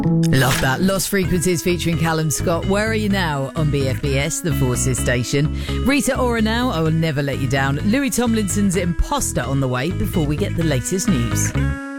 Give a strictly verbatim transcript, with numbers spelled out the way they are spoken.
Love that. Lost Frequencies featuring Callum Scott. Where Are You Now on B F B S, the Forces station. Rita Ora now, I Will Never Let You Down. Louis Tomlinson's Imposter on the way before we get the latest news.